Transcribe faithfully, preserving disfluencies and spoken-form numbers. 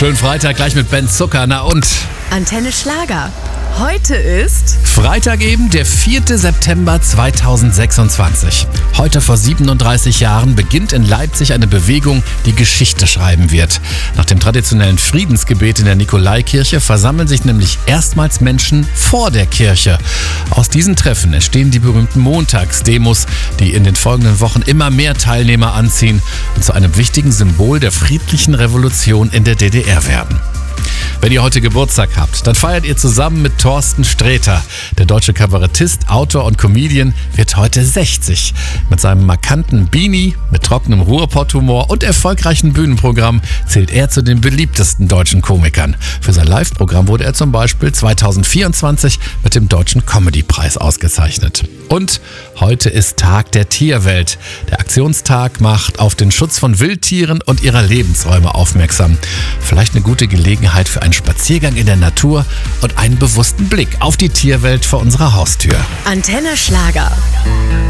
Schönen Freitag gleich mit Ben Zucker. Na und? Antenne Schlager. Heute ist Freitag eben, der vierte September zweitausendsechsundzwanzig. Heute vor siebenunddreißig Jahren beginnt in Leipzig eine Bewegung, die Geschichte schreiben wird. Nach dem traditionellen Friedensgebet in der Nikolaikirche versammeln sich nämlich erstmals Menschen vor der Kirche. Aus diesen Treffen entstehen die berühmten Montagsdemos, die in den folgenden Wochen immer mehr Teilnehmer anziehen und zu einem wichtigen Symbol der friedlichen Revolution in der D D R werden. Wenn ihr heute Geburtstag habt, dann feiert ihr zusammen mit Thorsten Sträter. Der deutsche Kabarettist, Autor und Comedian wird heute sechzig. Mit seinem markanten Beanie, mit trockenem Ruhrpott-Humor und erfolgreichen Bühnenprogramm zählt er zu den beliebtesten deutschen Komikern. Für sein Live-Programm wurde er zum Beispiel zweitausendvierundzwanzig mit dem Deutschen Comedy-Preis ausgezeichnet. Und heute ist Tag der Tierwelt. Der Aktionstag macht auf den Schutz von Wildtieren und ihrer Lebensräume aufmerksam. Vielleicht eine gute Gelegenheit für einen Spaziergang in der Natur und einen bewussten Blick auf die Tierwelt vor unserer Haustür. Antenne Schlager.